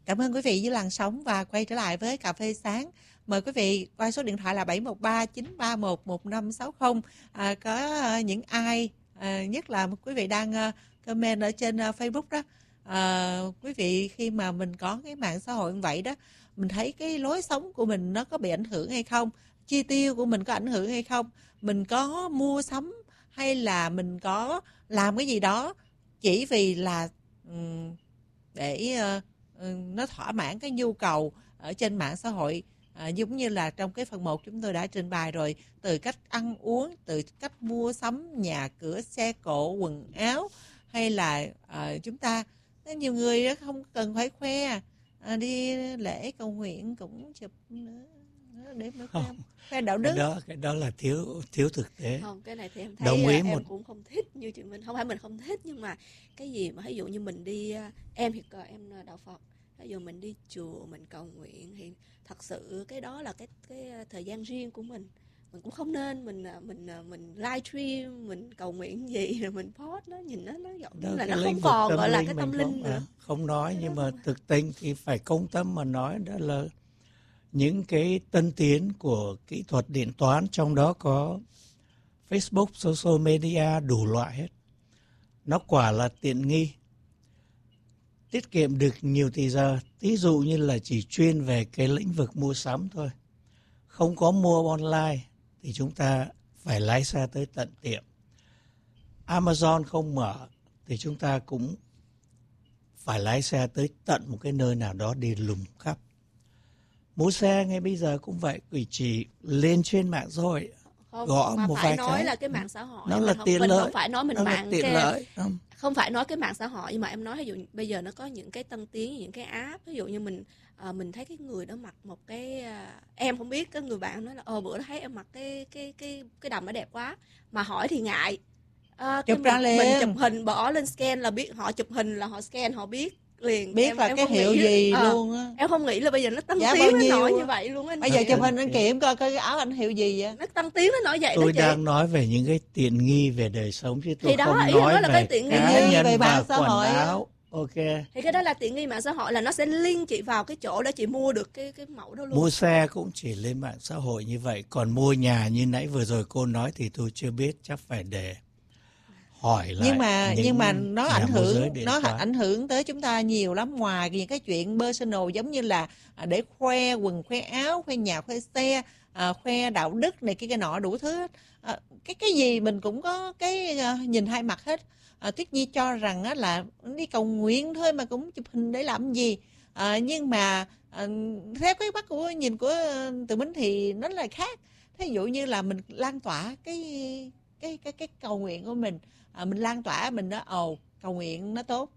Cảm ơn quý vị với làn sóng và quay trở lại với Cà phê sáng. Mời quý vị qua số điện thoại là 713-931-1560. Có những ai, nhất là quý vị đang comment ở trên Facebook đó. Quý vị khi mà mình có cái mạng xã hội như vậy đó, mình thấy cái lối sống của mình nó có bị ảnh hưởng hay không? Chi tiêu của mình có ảnh hưởng hay không? Mình có mua sắm hay là mình có làm cái gì đó chỉ vì là để nó thỏa mãn cái nhu cầu ở trên mạng xã hội, giống như là trong cái phần 1 chúng tôi đã trình bày rồi, từ cách ăn uống, từ cách mua sắm nhà cửa, xe cộ, quần áo, hay là chúng ta nhiều người đó không cần phải khoe, đi lễ cầu nguyện cũng chụp nữa để mà khoe đạo đức. Cái đó là thiếu thực tế. Không, cái này thì em thấy đồng ý em cũng không thích như chị mình. Không phải mình không thích, nhưng mà cái gì mà ví dụ như mình đi, em thì em đạo Phật, ví dụ mình đi chùa mình cầu nguyện thì thật sự cái đó là cái thời gian riêng của mình cũng không nên mình livestream mình cầu nguyện gì rồi mình post, nó nhìn nó giống là nó không còn gọi là cái tâm linh nữa. Không nói, nhưng mà thực tình thì phải công tâm mà nói, đó là những cái tân tiến của kỹ thuật điện toán, trong đó có Facebook, social media, đủ loại hết. Nó quả là tiện nghi, tiết kiệm được nhiều thời giờ. Ví dụ như là chỉ chuyên về cái lĩnh vực mua sắm thôi, không có mua online thì chúng ta phải lái xe tới tận tiệm. Amazon không mở thì chúng ta cũng phải lái xe tới tận một cái nơi nào đó đi lùng khắp. Mua xe ngay bây giờ cũng vậy, chỉ lên trên mạng xã hội gõ một vài cái. Nói là cái mạng xã hội nó là tiện lợi, không phải nói mình mạng tiện lợi. Không phải nói cái mạng xã hội, nhưng mà em nói ví dụ bây giờ nó có những cái tân tiến, những cái app, ví dụ như mình thấy cái người đó mặc một cái, em không biết, cái người bạn nói là bữa đó thấy em mặc cái đầm nó đẹp quá, mà hỏi thì ngại. Chụp ra liền. Mình chụp hình bỏ lên scan là biết, họ chụp hình là họ scan họ biết liền, biết em, là em cái hiệu gì luôn á. Em không nghĩ là bây giờ nó tăng tiến nó nổi như vậy luôn á. Bây giờ chụp hình anh kiểm coi cái áo anh hiệu gì vậy. Nó tăng tiến nó nổi vậy. Tôi đang nói về những cái tiện nghi về đời sống, chứ tôi thì không đó, nói là về cái tiện nghi cá nhân về và xã quần hội áo. Ok. Thì cái đó là tiện nghi mạng xã hội, là nó sẽ link chị vào cái chỗ để chị mua được cái mẫu đó luôn. Mua xe cũng chỉ lên mạng xã hội như vậy, còn mua nhà như nãy vừa rồi cô nói thì tôi chưa biết, chắc phải để hỏi lại. Nhưng mà nó ảnh hưởng tới chúng ta nhiều lắm, ngoài những cái chuyện personal giống như là để khoe quần, khoe áo, khoe nhà, khoe xe, khoe đạo đức này kia cái nọ đủ thứ hết. Cái gì mình cũng có cái nhìn hai mặt hết. Tuyết Nhi cho rằng á, là đi cầu nguyện thôi mà cũng chụp hình để làm gì, nhưng mà theo cái bắt của nhìn của Từ Bính thì nó là khác. Thí dụ như là mình lan tỏa cái cầu nguyện của mình, mình lan tỏa, mình nói cầu nguyện nó tốt.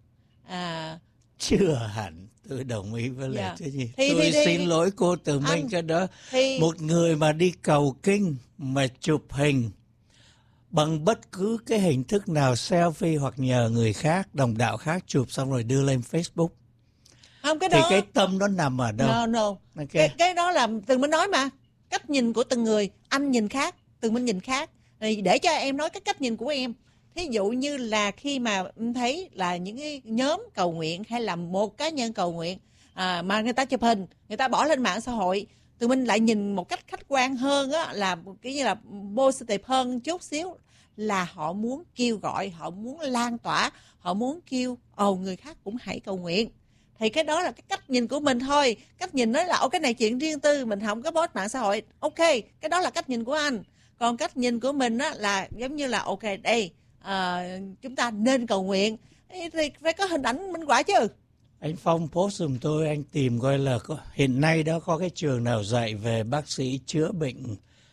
Chưa hẳn tôi đồng ý với lại chứ gì. Tôi xin lỗi cô Từ Minh, cái đó một người mà đi cầu kinh mà chụp hình bằng bất cứ cái hình thức nào, selfie hoặc nhờ người khác, đồng đạo khác chụp xong rồi đưa lên Facebook, không, cái thì đó cái tâm nó nằm ở đâu? No. Okay. Cái đó là Từ Minh nói mà, cách nhìn của từng người, anh nhìn khác, Từ Minh nhìn khác. Để cho em nói cái cách nhìn của em. Thí dụ như là khi mà em thấy là những cái nhóm cầu nguyện hay là một cá nhân cầu nguyện mà người ta chụp hình, người ta bỏ lên mạng xã hội, Từ Minh lại nhìn một cách khách quan hơn á, là kiểu như là positive hơn chút xíu, là họ muốn kêu gọi, họ muốn lan tỏa, họ muốn kêu người khác cũng hãy cầu nguyện. Thì cái đó là cái cách nhìn của mình thôi. Cách nhìn nói là cái này chuyện riêng tư, mình không có post mạng xã hội. Ok, cái đó là cách nhìn của anh. Còn cách nhìn của mình á, là giống như là ok đây, chúng ta nên cầu nguyện thì phải có hình ảnh minh họa chứ. Anh Phong post giùm tôi, anh tìm coi là hiện nay đó có cái trường nào dạy về bác sĩ chữa bệnh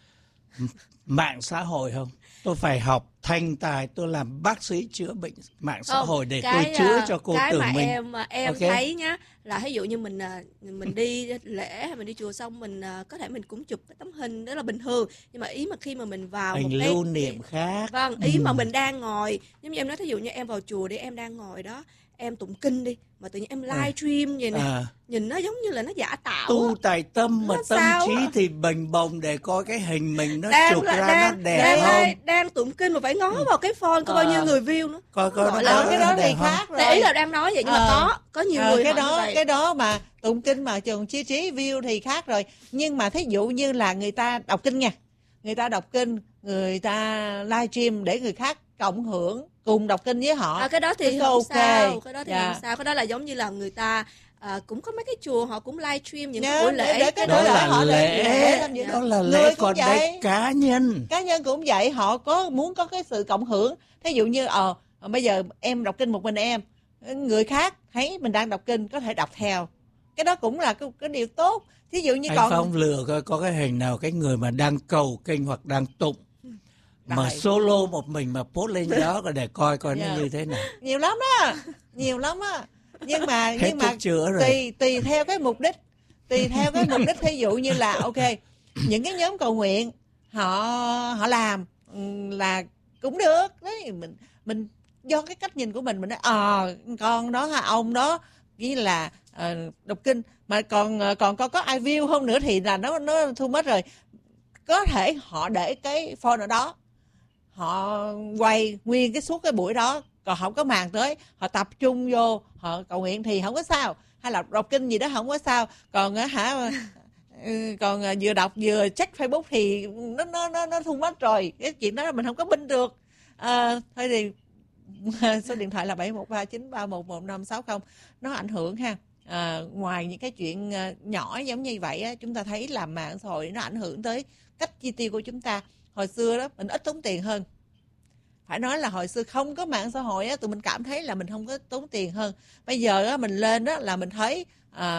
mạng xã hội không? Tôi phải học thành tài, tôi làm bác sĩ chữa bệnh mạng xã hội để tôi chữa cho cô Từ Minh. Cái mà em okay. Thấy nhá, là ví dụ như mình đi lễ hay mình đi chùa xong mình có thể mình cũng chụp cái tấm hình, đó là bình thường. Nhưng mà ý mà khi mà mình vào hình một cái lưu niệm khác. Vâng, ý mà mình đang ngồi, giống như em nói, thí dụ như em vào chùa để em đang ngồi đó, em tụng kinh đi, mà tự nhiên em live stream vậy nè, nhìn nó giống như là nó giả tạo. Tu tài tâm mà Nó tâm sao trí á? thì bềnh bồng để coi cái hình mình nó Đang chụp là ra nó đẹp không. đang tụng kinh mà phải ngó vào cái phone có bao nhiêu người view nữa. Coi Gọi nó là có cái đó thì đẹp không. khác rồi. Để ý là đang nói vậy, nhưng mà có nhiều người cái họ như đó vậy. cái đó mà tụng kinh mà trường chi trí view thì khác rồi. Nhưng mà thí dụ như là người ta đọc kinh nha, người ta đọc kinh, người ta livestream để người khác cộng hưởng cùng đọc kinh với họ, Cái đó thì không không ok. sao, cái đó thì Dạ. không sao. Cái đó là giống như là người ta cũng có mấy cái chùa họ cũng livestream những Dạ, cái buổi lễ. để cái Đó buổi lễ là họ lễ, để tham dự. đó là Người lễ, cũng còn vậy. đây cá nhân cũng vậy, họ có muốn có cái sự cộng hưởng. Thí dụ như bây giờ em đọc kinh một mình em, người khác thấy mình đang đọc kinh có thể đọc theo, cái đó cũng là cái điều tốt. Thí dụ như anh còn Phong lừa coi có cái hình nào cái người mà đang cầu kinh hoặc đang tụng mà Đại. solo một mình mà post lên đó để coi nó Dạ. như thế nào. nhiều lắm đó, nhiều lắm á. Nhưng mà Hết thuốc chữa rồi. tùy theo cái mục đích, thí dụ như là ok, những cái nhóm cầu nguyện họ làm là cũng được đấy. Mình do cái cách nhìn của mình nói con đó ha, ông đó chỉ là đọc kinh mà còn có ai view không nữa thì là nó thu mất rồi. Có thể họ để cái phone ở đó, họ quay nguyên cái suốt cái buổi đó, còn không có màng tới, họ tập trung vô họ cầu nguyện thì không có sao, hay là đọc kinh gì đó không có sao. Còn còn vừa đọc vừa check Facebook thì nó thu mất rồi. Cái chuyện đó là mình không có binh được. Thôi thì số điện thoại là 7139311560 nó ảnh hưởng ha. Ngoài những cái chuyện nhỏ giống như vậy á, chúng ta thấy là mạng xã hội nó ảnh hưởng tới cách chi tiêu của chúng ta. Hồi xưa đó mình ít tốn tiền hơn, phải nói là hồi xưa không có mạng xã hội á, tụi mình cảm thấy là mình không có tốn tiền hơn. Bây giờ á, mình lên đó là mình thấy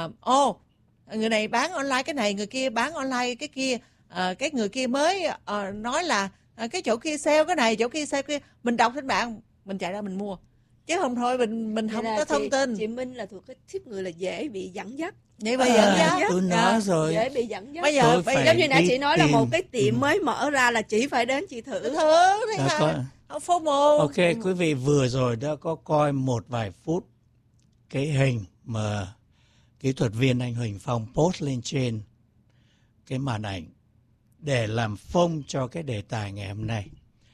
người này bán online cái này, người kia bán online cái kia, cái người kia mới nói là cái chỗ kia sale cái này, chỗ kia sale kia, mình đọc trên mạng mình chạy ra mình mua, chứ không thôi mình không có thông tin. Chị Minh là thuộc cái tiếp người là dễ bị dẫn dắt. Vậy bây giờ tôi nói rồi, dễ bị dẫn dắt. Bây giờ giống như nãy chị nói là một cái tiệm Ừ. mới mở ra là chị phải đến chị thử. Thế hả? FOMO. Ok, quý vị vừa rồi đã có coi một vài phút cái hình mà kỹ thuật viên anh Huỳnh Phong post lên trên cái màn ảnh để làm phông cho cái đề tài ngày hôm nay.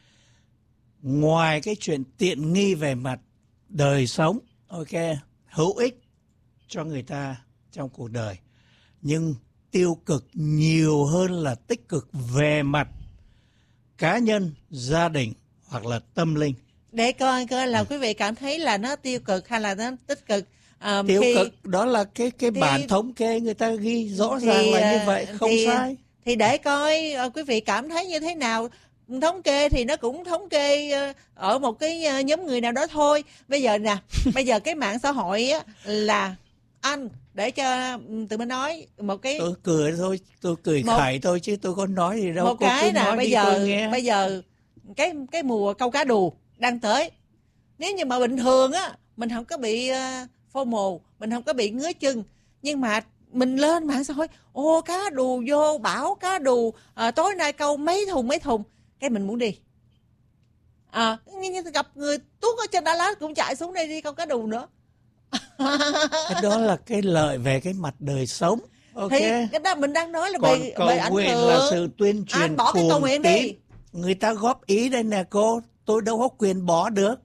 Ngoài cái chuyện tiện nghi về mặt đời sống, ok, hữu ích cho người ta trong cuộc đời, nhưng tiêu cực nhiều hơn là tích cực về mặt cá nhân, gia đình hoặc là tâm linh. Để coi là quý vị cảm thấy là nó tiêu cực hay là nó tích cực. Tiêu cực đó là cái bản thống kê người ta ghi rõ ràng là như vậy, không sai. Thì để coi quý vị cảm thấy như thế nào. Thống kê thì nó cũng thống kê ở một cái nhóm người nào đó thôi. Bây giờ nè, bây giờ cái mạng xã hội á, là anh để cho tụi mình nói một cái, tôi cười thôi, tôi cười khẩy thôi chứ tôi có nói gì đâu. một cái nè, bây giờ cái mùa câu cá đù đang tới. Nếu như mà bình thường á mình không có bị FOMO, mình không có bị ngứa chân, nhưng mà mình lên mạng xã hội, cá đù vô bảo cá đù tối nay câu mấy thùng, cái mình muốn đi. Như gặp người tuốt ở trên Đà Lạt cũng chạy xuống đây đi câu cá đù nữa. Cái đó là cái lợi về cái mặt đời sống. Ok. Thì cái đó mình đang nói là còn về ảnh nguyện hưởng. là sự tuyên truyền. Anh bỏ cái cầu nguyện đi. Người ta góp ý đây nè cô, tôi đâu có quyền bỏ được.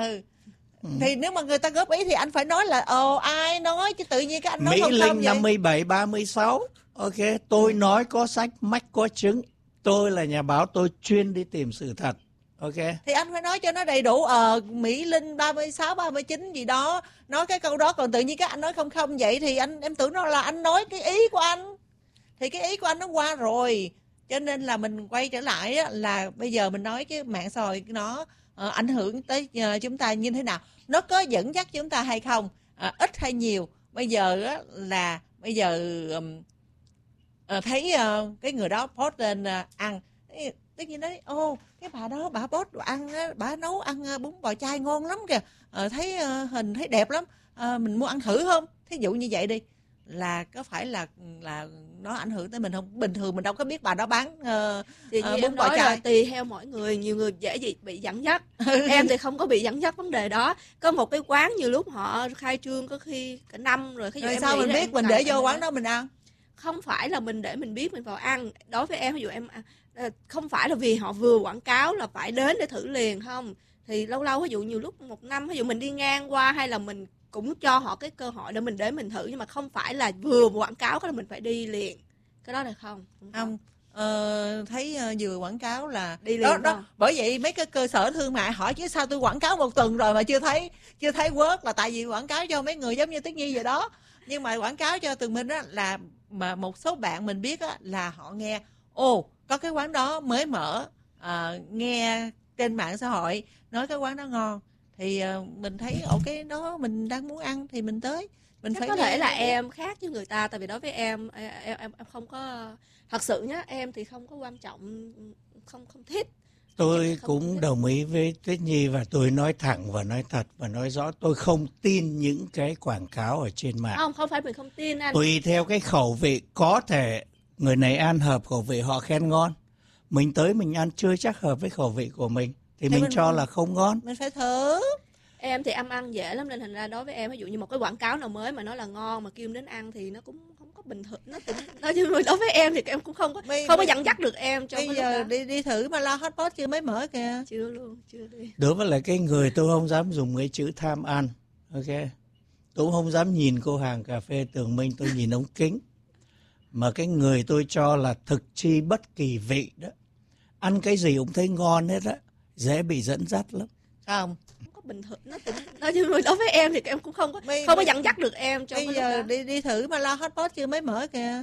Thì nếu mà người ta góp ý thì anh phải nói là ai nói, chứ tự nhiên cái anh nói Mỹ không Linh vậy. 5736. Ok, tôi nói có sách mách có chứng. Tôi là nhà báo, tôi chuyên đi tìm sự thật. Ok. Thì anh phải nói cho nó đầy đủ. Mỹ Linh 36, 39 gì đó nói cái câu đó, còn tự nhiên cái anh nói không vậy thì em tưởng nó là anh nói cái ý của anh. Thì cái ý của anh nó qua rồi. Cho nên là mình quay trở lại á, là bây giờ mình nói cái mạng xã hội nó ảnh hưởng tới chúng ta như thế nào, nó có dẫn dắt chúng ta hay không, ít hay nhiều. Bây giờ á, là bây giờ thấy cái người đó post lên ăn, tất nhiên đấy, cái bà đó bà post đồ ăn á, bà nấu ăn bún bò chay ngon lắm kìa, thấy hình thấy đẹp lắm, mình mua ăn thử không, thí dụ như vậy đi. là có phải là nó ảnh hưởng tới mình không? Bình thường mình đâu có biết bà đó bán Thì như bún em bò nói là chai. tùy theo mỗi người, nhiều người dễ bị dẫn dắt. Em thì không có bị dẫn dắt vấn đề đó. Có một cái quán nhiều lúc họ khai trương có khi cả năm rồi. Rồi sao mình biết mình để vô quán đó mình ăn? Không phải là mình để mình biết mình vào ăn. Đối với em, ví dụ em không phải là vì họ vừa quảng cáo là phải đến để thử liền không. Thì lâu lâu ví dụ nhiều lúc một năm, ví dụ mình đi ngang qua hay là mình cũng cho họ cái cơ hội để mình thử, nhưng mà không phải là vừa quảng cáo cái là mình phải đi liền. Cái đó là không. Không. Thấy vừa quảng cáo là đi liền đó. Bởi vậy mấy cái cơ sở thương mại hỏi chứ sao tôi quảng cáo một tuần rồi mà chưa thấy quớt, là tại vì quảng cáo cho mấy người giống như Tuyết Nhi vậy đó. Nhưng mà quảng cáo cho Tường Minh á là mà một số bạn mình biết á là họ nghe có cái quán đó mới mở, nghe trên mạng xã hội nói cái quán đó ngon thì mình thấy cái đó mình đang muốn ăn thì mình tới. Mình phải có thể là em khác với người ta, tại vì đối với em không có, thật sự nhá, em thì không có quan trọng, không thích. Tôi cũng đồng ý với Tuyết Nhi, và tôi nói thẳng và nói thật và nói rõ, tôi không tin những cái quảng cáo ở trên mạng. Không phải mình không tin anh. Tùy theo cái khẩu vị, có thể người này ăn hợp khẩu vị họ khen ngon, mình tới mình ăn chưa chắc hợp với khẩu vị của mình thì mình cho là không ngon. Mình phải thử. Em thì ăn dễ lắm, nên thành ra đối với em, ví dụ như một cái quảng cáo nào mới mà nó là ngon mà kêu em đến ăn thì nó cũng không có bình thường, nó cũng nhưng mà đối với em thì em cũng không có dẫn dắt được em trong bây giờ đi thử mà lo hotpot chưa mới mở kìa. Chưa đi. Đối với lại cái người tôi không dám dùng cái chữ tham ăn, ok, tôi không dám nhìn cô hàng cà phê Tường Minh, tôi nhìn ống kính. Mà cái người tôi cho là thực chi bất kỳ vị đó, ăn cái gì cũng thấy ngon hết á, dễ bị dẫn dắt lắm. Không có bình thường, nó cũng nhưng mà đối với em thì em cũng không có dẫn dắt được em trong bây giờ đi thử mà lo hotpot chưa mới mở kìa.